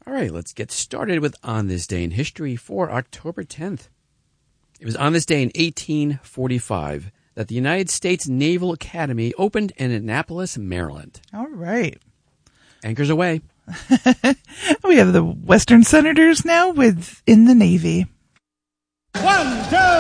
All right, let's get started with On This Day in History for October 10th. It was on this day in 1845 that the United States Naval Academy opened in Annapolis, Maryland. All right. Anchors away. We have the Western Senators now in the Navy. 1, 2.